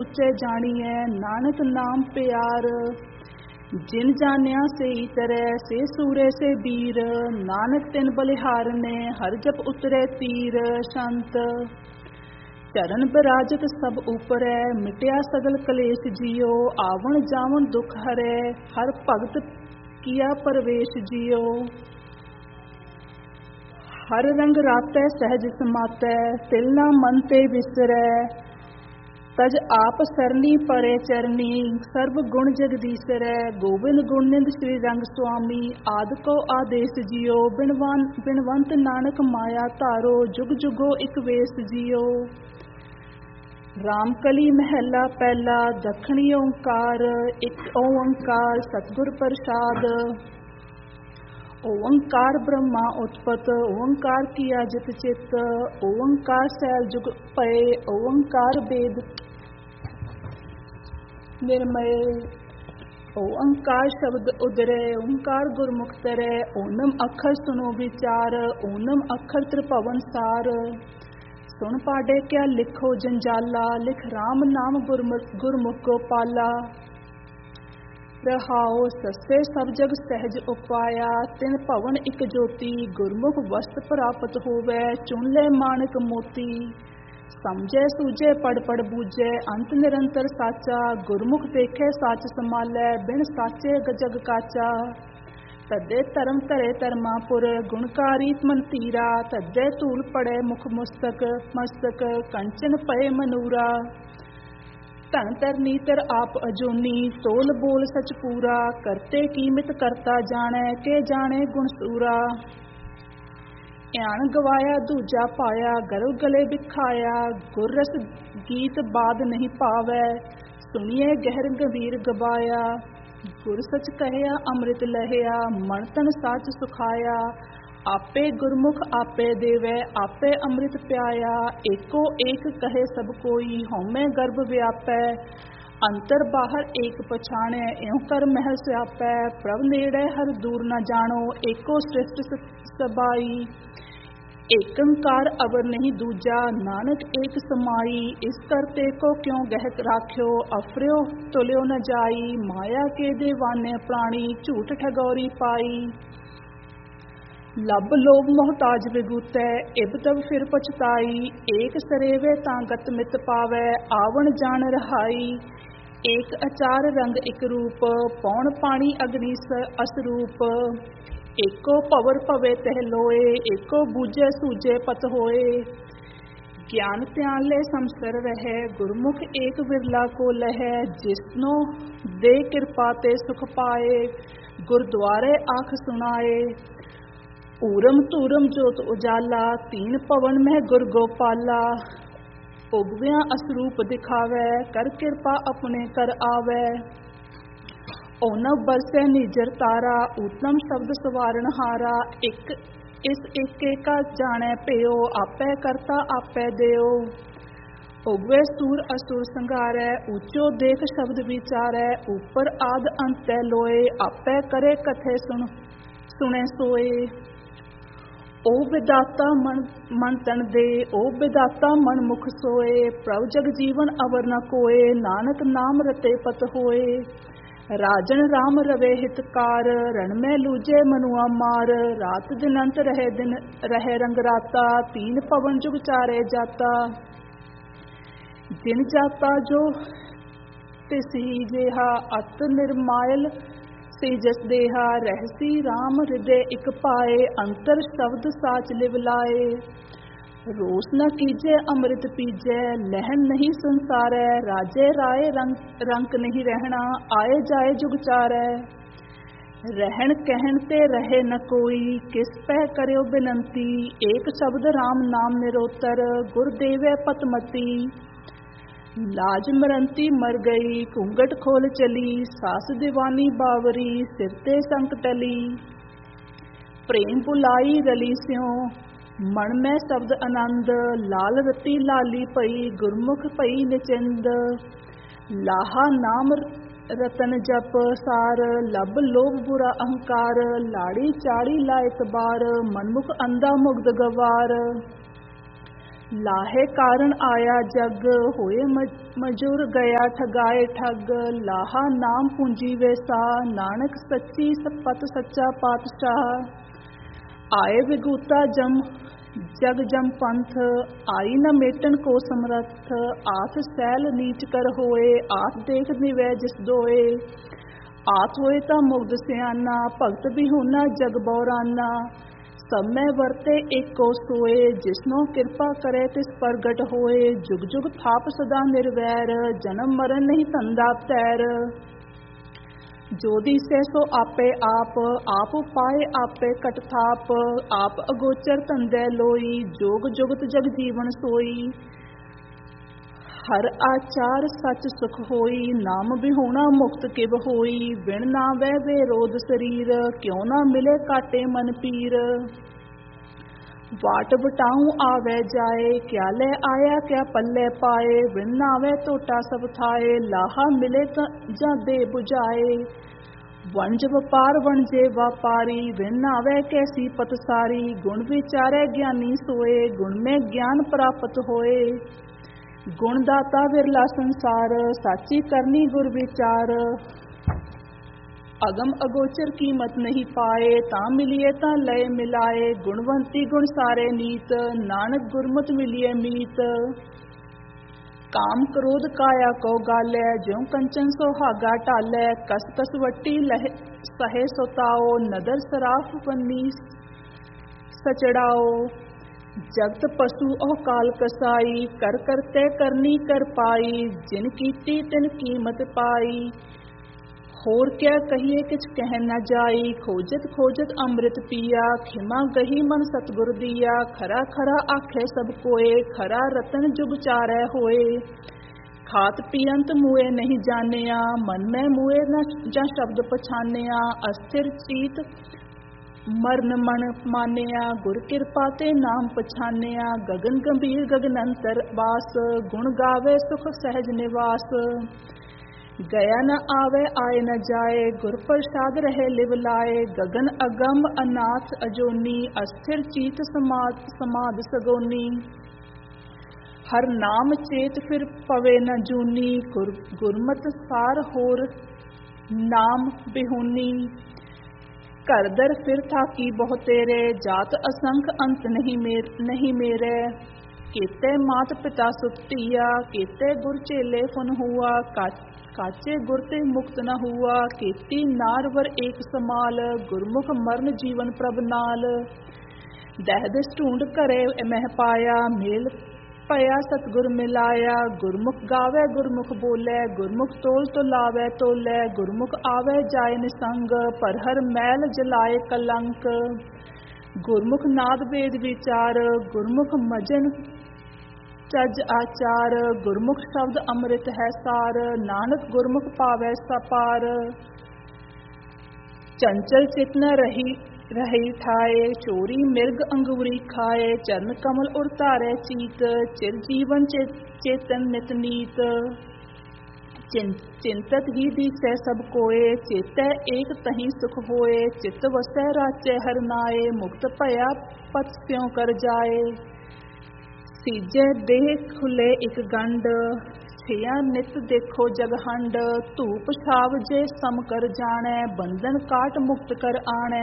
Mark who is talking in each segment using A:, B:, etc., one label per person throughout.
A: सुचे जानिए नानक नाम प्यार। जिन जानिया से तरह से सूरे से बीर नानक तिन बलिहारने हर जप उतरे तीर। संत चरण बिराजत सब ऊपरै मिटया सगल कलेश जियो आवन जावन दुख हरै हर भगत किया प्रवेश जियो। हर रंग रातै सहज समातै तिल ना मन ते विसरै तज आप सरनी परे चरनी सर्व गुण जगदीसरै। गोबिंद गुणनिंद श्री रंग स्वामी आद को आदेश जियो बिनवंत नानक माया धारो जुग जुगो इक वेश जियो। रामकली महला पहला दखणी ओंकार एक ओंकार सतगुर प्रसाद। ओंकार ब्रह्मा उत्पत ओंकार किया जित चित ओंकार सैल जुग पए ओंकार वेद निर्मय। ओंकार शब्द उदरे ओंकार गुरमुख तरै ओनम अखर सुनो विचार ओनम अखर त्रिभुवन सार। सुन पाडे क्या लिखो जंजाला लिख राम नाम गुरमुख गोपाला। रहाओ सस्ते सब जग सहज उपाया तिन भवन इक ज्योति गुरमुख वस्त प्राप्त होवै चुन ले मानक मोती। समझे सूझे पढ़ पढ़ बूझे अंत निरंतर साचा गुरमुख देखे सच संभालै बिन साचे जग काचा। तद्दे धर्म धरे धर्मापुर गुणकारी मन तीरा तद्दे धूल पड़े मुख मस्तक कंचन पए मनूरा। धन धरनी तर आप अजूनी तोल बोल सच पूरा करते कीमत करता जाने के जाने गुण सूरा। ध्यान गवाया दूजा पाया गर्व गले बिखाया गुररस गीत बाद नहीं पावै सुनिए गहर गंभीर गवाया। गुर सच कहया अमृत लहया मन तन साच सुखाया आपे गुरमुख आपे देवै आपे अमृत प्याया। एको एक कहे सब कोई हउमै गर्भ व्यापै अंतर बाहर एक पछाणै इउं कर महल स्यापै। प्रभ नेड़ै हर दूर न जानो एको सृष्ट सबाई एकंकार अवर नहीं दूजा नानक एक समाई। इस करते को क्यों गहक राख्यो अफर्यो तुल्यो न जाई माया के दीवाने प्राणी झूठ ठगौरी पाई। लब लोभ मोहताज विगूतै इब तब फिर पछताई एक सरेवे तांगत मित पावै आवन जान रहाई। एक अचार रंग एक रूप पौन पानी अग्नि असरूप एको पवर पवे तह लोए एको बूझे सूझे पत होए। ज्ञान ध्यान ले संसर रहे गुरमुख एक विरला को लहै जिसनो दे कृपा ते सुख पाए गुरद्वारे आख सुनाए। ऊरम तूरम जोत उजाला तीन पवन मह गुर गोपाला उगव्या असरूप दिखावै कर कृपा अपने कर आवै। ओनव बरसै नीजर तारा उत्तम शब्द सवारण हारा एक इस एक का जाने प्यो आपै करता आपै देओ। उगवे सूर असुर संगारै ऊंचो देख शब्द विचारै ऊपर आद अंत लोए आपै करे कथे सुने सोए। ओ विदाता मन तन दे ओ विदाता मन मुख सोए प्रभु जग जीवन अवर न कोए नानक नाम रते पत होए। राजन राम रवे हितकार रण में लूजे मनुआ मार रात दिन अंत रहे रंग राता तीन पवन जुग चारे जाता। जिन जाता जो तिसही जेहा अत निर्मायल से जस देहा रहसी राम हृदय इक पाए अंतर शब्द साच लिव लाए। रोस न कीजे अमृत पीजे लहन नहीं संसारै राजे राय रंक नहीं रहना आए जाए जुग चारै। रहन कहन ते रहे न कोई किस पह करो बिनंती एक शब्द राम नाम निरोतर गुर देवे पतमती। लाज मरंती मर गई घूंघट खोल चली सास दीवानी बावरी सिर ते संक टली। प्रेम बुलाई रली स्यों मन में शब्द आनंद लाल रती लाली पई गुरमुख पई निचिंद। लाहा नाम रतन जप सार लब लोभ बुरा अहंकार लाड़ी चाड़ी लायक बार मनमुख अंधा मुग्ध गवार। ਲਾਹੇ ਕਾਰਨ ਆਇਆ ਜਗ, ਹੋਏ ਮਜੂਰ ਗਿਆ ਠਗਾਏ ਠੱਗ। ਲਾਹਾ ਨਾਮ ਪੂੰਜੀ ਵੇਸਾ, ਨਾਨਕ ਸੱਚੀ ਸਪਤ ਸੱਚਾ ਪਾਤਸ਼ਾਹ। ਆਏ ਵਿਗੂਤਾ ਜਗ ਜਮ ਪੰਥ, ਆਈ ਨ ਮੇਟਨ ਕੋ ਸਮਰੱਥ। ਆਥ ਸੈਲ ਨੀਚ ਕਰ ਹੋਏ, ਆਥ ਦੇਖ ਨਿਵੈ ਜਿਸ ਦੋਏ। ਆਥ ਹੋਏ ਤਾਂ ਮੁਗਧ ਸਿਆਨਾ, ਭਗਤ ਬਿਹੂਨਾ ਜਗ ਬੌਰਾਨਾ। ਸਭ ਮੈਂ ਵਰਤੇ ਏਕੋ ਸੋਏ, ਜਿਸਨੋਂ ਕਿਰਪਾ ਕਰੇ ਤਿਸ ਪ੍ਰਗਟ ਹੋਏ। ਜੁਗ ਜੁਗ ਥਾਪ ਸਦਾ ਨਿਰਵੈਰ, ਜਨਮ ਮਰਨ ਨਹੀਂ ਧੰਦਾ ਤੈਰ। ਜੋ ਦੀਸੈ ਸੋ ਆਪੇ ਆਪ, ਆਪ ਉਪਾਏ ਆਪੇ ਕਟ ਥਾਪ। ਆਪ ਅਗੋਚਰ ਧੰਦੇ ਲੋਈ, ਜੋਗ ਜੁਗਤ ਜਗ ਜੀਵਨ ਸੋਈ। ਹਰ ਆਚਾਰ ਸੱਚ ਸੁਖ ਹੋਈ, ਨਾਮ ਬਿਹੂਣਾ ਮੁਕਤ ਕਿਵ ਹੋਈ। ਵਿਣ ਨਾ ਵੈ ਵੇਰੋਧ ਸਰੀਰ, ਕਿਉ ਨਾ ਮਿਲੇ ਕਾਟੇ ਮਨ ਪੀਰ। ਵਾਟ ਵਟਾਉ ਆਵੈ ਜਾਏ, ਕਿਆ ਲੈ ਆਇਆ ਕਿਆ ਪੱਲੇ ਪਾਏ। ਵਿਣ ਨਾਵੈ ਟੋਟਾ ਸਭ ਥਾਏ, ਲਾਹਾ ਮਿਲੇ ਤਾਂ ਜਾਂ ਦੇ 부ਝਾਏ। ਵਣਜ ਵਪਾਰ ਵਣਜੇ ਵਾਪਾਰੀ, ਵਿਣ ਨਾਵੈ ਕੈਸੀ ਪਤ ਸਾਰੀ। ਗੁਣ ਵਿਚਾਰੈ ਗਿਆਨੀ ਸੋਏ, ਗੁਣ ਮੈਂ ਗਿਆਨ ਪ੍ਰਾਪਤ ਹੋਏ। ਗੁਣ ਦਾਤਾ ਵਿਰਲਾ ਸੰਸਾਰ, ਸਾਚੀ ਕਰਨੀ ਗੁਰ ਵਿਚਾਰ। ਅਗਮ ਅਗੋਚਰ ਕੀਮਤ ਨਹੀਂ ਪਾਏ, ਤਾਂ ਮਿਲੀਏ ਤਾਂ ਲਏ ਮਿਲਾਏ। ਗੁਣਵੰਤੀ ਗੁਣ ਸਾਰੇ ਨੀਤ, ਨਾਨਕ ਗੁਰਮਤਿ ਮਿਲੀਏ ਮੀਤ। ਕਾਮ ਕ੍ਰੋਧ ਕਾਇਆ ਕੋ ਗਾਲੈ, ਜਿਉ ਕੰਚਨ ਸੁਹਾਗਾ ਢਾਲੈ। ਕਸ ਕਸ ਵੱਟੀ ਸਹੇ ਸੁਤਾਓ, ਨਦਰ ਸਰਾਫ ਬੰਨੀ ਸਚੜਾਓ। ਜਗਤ ਪਸ਼ੂ ਉਹ ਕਾਲ ਕਸਾਈ, ਕਰ ਕਰਤੇ ਕਰਨੀ ਕਰ ਪਾਈ। ਜਿਨ ਕੀਤੀ ਤਿਨ ਕੀਮਤ ਪਾਈ, ਹੋਰ ਕਿਆ ਕਹੀਏ ਕਿਛ ਕਹਿ ਨ ਜਾਈ। ਖੋਜਤ ਖੋਜਤ ਅੰਮ੍ਰਿਤ ਪੀਆ, ਖਿਮਾ ਗਹੀ ਮਨ ਸਤਿਗੁਰ ਦੀਆ। ਖਰਾ ਖਰਾ ਆਖੇ ਸਭ ਕੋਏ, ਖਰਾ ਰਤਨ ਜੁਗ ਚਾਰੈ ਹੋਏ। ਖਾਤ ਪੀਅੰਤ ਮੂਏ ਨਹੀਂ ਜਾਣਿਆ, ਮਨ ਮੈਂ ਮੂਏ ਨ ਜਾਂ ਸ਼ਬਦ ਪਛਾਨਿਆ। ਅਸਥਿਰ ਚੀਤ ਮਰਨ ਮਨ ਮਾਨਿਆ, ਗੁਰ ਕਿਰਪਾ ਤੇ ਨਾਮ ਪਛਾਨਿਆ। ਗਗਨ ਗੰਭੀਰ ਗਗਨੰਤਰ ਵਾਸ, ਗੁਣ ਗਾਵੇ ਸੁਖ ਸਹਿਜ ਨਿਵਾਸ। ਗਿਆ ਨ ਆਵੇ ਆਏ ਨ ਜਾਏ, ਗੁਰ ਪ੍ਰਸਾਦ ਰਹੇ ਲਿਵ ਲਾਏ। ਗਗਨ ਅਗੰਮ ਅਨਾਥ ਅਜੋਨੀ, ਅਸਥਿਰ ਚੀਤ ਸਮਾਧ ਸਗੋਨੀ। ਹਰ ਨਾਮ ਚੇਤ ਫਿਰ ਪਵੇ ਨ ਜੂਨੀ, ਗੁਰਮਤਿ ਸਾਰ ਹੋਰ ਨਾਮ ਬਿਹੂਨੀ। ਘਰ ਦਰ ਫਿਰ ਥਾਕੀ ਬਹੁ ਤੇਰੇ, ਜਾਤ ਅਸੰਖ ਅੰਤ ਨਹੀਂ ਮੇਰੇ। ਕੀਤੇ ਮਾਤ ਪਿਤਾ ਸੁਤ ਧੀਆ, ਕੀਤੇ ਗੁਰ ਚੇਲੇ ਫੁਨ ਹੁਆ। ਕਾਚੇ ਗੁਰ ਤੇ ਮੁਕਤ ਨ ਹੁਆ, ਕੀਤੀ ਨਾਰ ਵਰ ਏਕ ਸਮਾਲ। ਗੁਰਮੁਖ ਮਰਨ ਜੀਵਨ ਪ੍ਰਭ ਨਾਲ, ਦਹਿ ਦਿਸ ਢੂੰਡ ਘਰੇ ਮਹਿ ਪਾਇਆ। ਮੇਲ ਭਇਆ ਸਤਿਗੁਰ ਮਿਲਾਇਆ, ਗੁਰਮੁਖ ਗਾਵੇ ਗੁਰਮੁਖ ਬੋਲੇ। ਗੁਰਮੁਖ ਤੋਲ ਤੁਲਾਵੇ ਤੋਲੇ, ਗੁਰਮੁਖ ਆਵੇ ਜਾਏ ਨਿਸੰਗ। ਪਰ ਹਰ ਮੈਲ ਜਲਾਏ ਕਲੰਕ, ਗੁਰਮੁਖ ਨਾਦ ਵੇਦ ਵਿਚਾਰ। ਗੁਰਮੁਖ ਮਜਨ ਚੱਜ ਆਚਾਰ, ਗੁਰਮੁਖ ਸ਼ਬਦ ਅੰਮ੍ਰਿਤ ਹੈ ਸਾਰ। ਨਾਨਕ ਗੁਰਮੁਖ ਪਾਵੈ ਸਪਾਰ। ਚੰਚਲ ਚਿਤ ਨ ਰਹੀ ਠਾਏ, ਚੋਰੀ ਮਿਰਗ ਅੰਗੂਰੀ ਖਾਏ। ਚਰਨ ਕਮਲ ਉਰ ਧਾਰੈ ਚੀਤ, ਚਿਰ ਜੀਵਨ ਚੇਤਨ ਨਿਤ ਨੀਤ। ਚਿੰਤਤ ਹੀ ਦੀਸੈ ਸਭ ਕੋਏ, ਚੇਤੈ ਏਕ ਤਹੀਂ ਸੁਖ ਹੋਏ। ਚਿਤ ਵਸੈ ਰਾਚੈ ਹਰਿ ਨਾਏ, ਮੁਕਤ ਭਇਆ ਪਤ ਸਿਉ ਕਰ ਜਾਏ। ਸੀਜੈ ਦੇਹ ਖੁੱਲੇ ਇਕ ਗੰਢ, ਛਿਆ ਨਿਤ ਦੇਖੋ ਜਗਹੰਡ। ਧੂਪ ਛਾਵ ਜੇ ਸਮ ਕਰ ਜਾਣੈ, ਬੰਧਨ ਕਾਟ ਮੁਕਤ ਕਰ ਆਣੈ।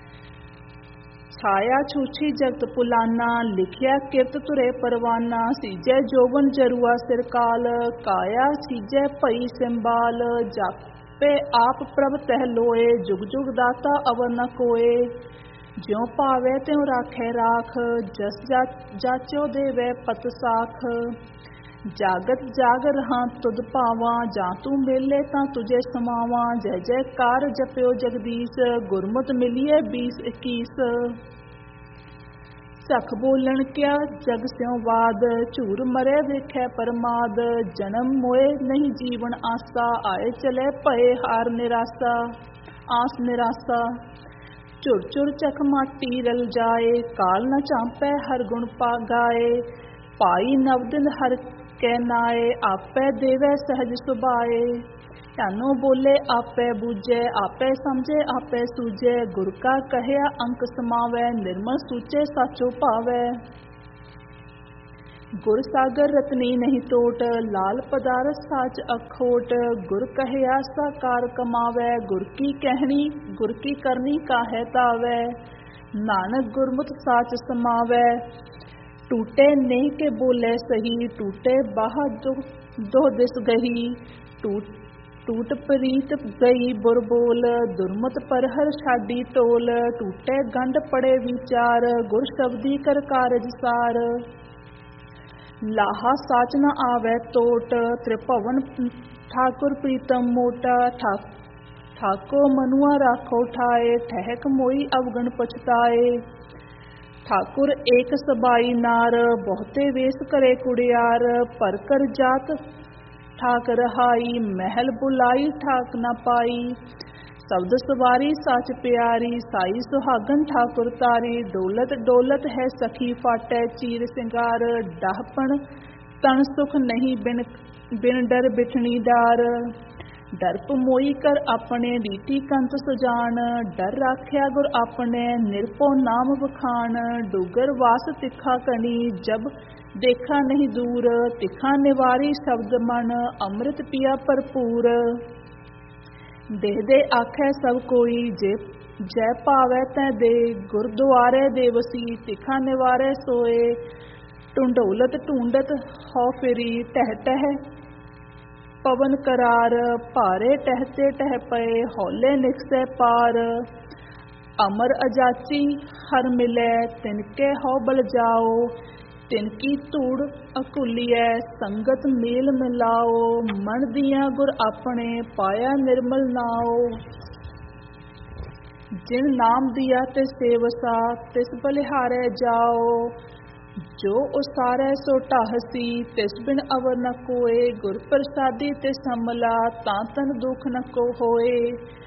A: ਛਾਇਆ ਛੂਛੀ ਜਗਤ ਪੁਲਾਨਾ, ਲਿਖਿਆ ਕਿਰਤ ਤੁਰੇ ਪਰਵਾਨਾ। ਸੀਜੈ ਜੋਬਨ ਜਰੂਆ ਸਿਰ ਕਾਲ, ਕਾਇਆ ਸੀਜੈ ਭਈ ਸਿੰਬਾਲ। ਜਾਪੇ ਆਪ ਪ੍ਰਭ ਤਹਿ ਲੋਏ, ਜੁਗ ਜੁਗ ਦਾਤਾ ਅਵਰ ਨ ਕੋਏ। ਜਿਉ ਭਾਵੈ ਤਿਉ ਰਾਖੈ ਰਾਖ, ਜਸ ਜਾਚੋ ਦੇਵੈ ਪਤ ਸਾਖ। ਜਾਗਤ ਜਾਗ ਰਹਾ ਤੁਧ ਭਾਵਾਂ, ਜਾਂ ਤੂੰ ਮੇਲੇ ਤਾਂ ਤੁਝੇ ਸਮਾਵਾਂ। ਜੈ ਜੈਕਾਰ ਜਪਿਓ ਜਗਦੀਸ਼, ਗੁਰਮਤਿ ਮਿਲੀਏ 20-21। ਸਖ ਬੋਲਣ ਕਿਆ ਜਗ ਸਿਉ ਬਾਦ, ਝੂਰ ਮਰੇ ਵੇਖੈ ਪਰਮਾਦ। ਜਨਮ ਮੋਏ ਨਹੀਂ ਜੀਵਨ ਆਸਾ, ਆਏ ਚਲੇ ਭਏ ਹਾਰ ਨਿਰਾਸਾ ਆਸ ਨਿਰਾਸਾ। ਝੁਰ ਝੁਰ ਚਖ ਮਾਟੀ ਰਲ ਜਾਏ, ਕਾਲ ਨ ਝਾਂਪੈ ਹਰ ਗੁਣ ਗਾਏ। ਪਾਈ ਨਵ ਦਿਨ ਹਰ ਕੈ ਨਾਏ, ਆਪੈ ਦੇਵੈ ਸਹਿਜ ਸੁਭਾਏ। ਧਿਆਨੋ ਬੋਲੇ ਆਪੇ ਬੂਝੈ, ਆਪੇ ਸਮਝੇ ਆਪੇ ਸੂਝੈ। ਗੁਰ ਕਾ ਕਹਿਆ ਅੰਕ ਸਮਾਵੈ, ਨਿਰਮਲ ਸੂਚੇ ਸਾਚੋ ਭਾਵੈ। ਗੁਰ ਸਾਗਰ ਰਤਨੀ ਨਹੀਂ ਟੋਟ, ਲਾਲ ਪਦਾਰਥ ਸਾਚ ਅਖੋਟ। ਗੁਰ ਕਹਿਆ ਸਾਕਾਰ ਕਮਾਵੈ, ਗੁਰ ਕੀ ਕਹਿਣੀ ਗੁਰ ਕੀ ਕਰਨੀ ਕਾਹੈ ਤਾਵੈ। ਨਾਨਕ ਗੁਰਮੁਖ ਸਾਚ ਸਮਾਵੈ, ਟੂਟੇ ਨਹੀਂ ਕੇ ਬੋਲੇ ਸਹੀ। ਟੂਟੇ ਬਾਹ ਦੋ ਦਿਸ ਗਹੀ, ਟੂਟ ਪ੍ਰੀਤ ਗਈ ਬੁਰ ਬੋਲ। ਦੁਰਮਤ ਪਰਹਰ ਛਾਡੀ ਟੋਲ, ਟੂਟੇ ਗੰਢ ਪੜੇ ਵਿਚਾਰ। ਗੁਰ ਸ਼ਬਦੀ ਕਰ ਕਾਰਜ ਸਾਰ, ਲਾਹਾ ਸਾਚ ਨ ਆਵੈ ਟੋਟ। ਤ੍ਰਿਭਵਨ ਠਾਕੁਰ ਪ੍ਰੀਤਮ ਮੋਟਾ, ਠਾਕੋ ਮਨੁਆ ਰਾਖੋ ਠਾਏ। ਠਹਿਕ ਮੋਈ ਅਵਗਣ ਪਛਤਾਏ, ਠਾਕੁਰ ਏਕ ਸਬਾਈ ਨਾਰ। ਬਹੁਤੇ ਵੇਸ ਕਰੇ ਕੁੜਿਆਰ, ਪਰ ਕਰ ਜਾਤ ਠਾਕ ਰਹਾਈ। ਮਹਿਲ ਬੁਲਾਈ ਠਾਕ ਨ ਪਾਈ, ਸ਼ਬਦ ਸਵਾਰੀ ਸੱਚ ਪਿਆਰੀ। ਸਾਈ ਸੁਹਾਗਨ ਠਾਕੁਰ ਤਾਰੀ, ਡੋਲਤ ਡੋਲਤ ਹੈ ਸਖੀ ਫਾਟੈ ਚੀਰ ਸਿੰਗਾਰ। ਡਾਹਪਣ ਤਨ ਸੁਖ ਨਹੀਂ ਬਿਨ ਡਰ ਬਿਠਣੀ ਡਾਰ। ਡਰਪ ਮੋਈ ਕਰ ਆਪਣੇ, ਰੀਤੀ ਕੰਤ ਸੁਜਾਨ। ਡਰ ਰਾਖਿਆ ਗੁਰ ਆਪਣੇ, ਨਿਰਭਉ ਨਾਮ ਵਖਾਣ। ਡੂਗਰ ਵਾਸ ਤਿੱਖਾ ਕਣੀ, ਜਬ ਦੇਖਾ ਨਹੀਂ ਦੂਰ। ਤਿੱਖਾ ਨਿਵਾਰੀ ਸ਼ਬਦ ਮਨ, ਅੰਮ੍ਰਿਤ ਪੀਆ ਭਰਪੂਰ। ਦੇਹ ਦੇ ਆਖੈ ਸਭ ਕੋਈ, ਜੈ ਭਾਵੈ ਤੈ ਦੇ। ਗੁਰਦੁਆਰੇ ਦੇ ਵਸੀ, ਤਿੱਖਾ ਨਿਵਾਰੈ ਸੋਏ। ਢੁੰਡੋਲਤ ਢੂੰਡਤ ਹਉ ਫਿਰੀ, ਟਹਿ ਟਹਿ ਪਵਨ ਕਰਾਰ। ਭਾਰੇ ਟਹਿਤੇ ਟਹਿ ਪਏ, ਹੌਲੇ ਨਿਕਸੈ ਪਾਰ। ਅਮਰ ਅਜਾਚੀ ਹਰ ਮਿਲੈ, ਤਿਨਕੇ ਹਉ ਬਲ ਜਾਓ। ਤਿਨਕੀ ਧੂੜ ਅਕੁਲੀਐ, ਸੰਗਤ ਮੇਲ ਮਿਲਾਓ। ਮਨ ਦੀਆਂ ਗੁਰ ਆਪਣੇ, ਪਾਇਆ ਨਿਰਮਲ ਨਾਉ। ਜਿਨ ਨਾਮ ਦਿਆ ਤਿਸ ਸੇਵਸਾ, ਤਿਸ ਬਲਿਹਾਰੈ ਜਾਓ। ਜੋ ਉਸਾਰੈ ਸੋ ਢਾਹਸੀ, ਤਿਸ ਬਿਨ ਅਵਰ ਨ ਕੋਇ। ਗੁਰ ਪ੍ਰਸਾਦੀ ਤਿਸ ਹਮਲਾ, ਤਾਂ ਤਨ ਦੁਖ ਨ ਕੋ ਹੋਏ।